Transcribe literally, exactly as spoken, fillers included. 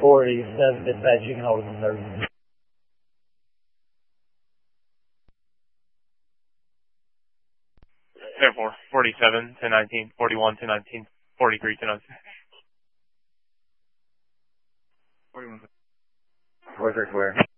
forty-seven, dispatch, you can hold them thirty. Therefore, forty-seven, ten nineteen, forty-one, ten nineteen, forty-three, ten nineteen. forty-one. forty-three square.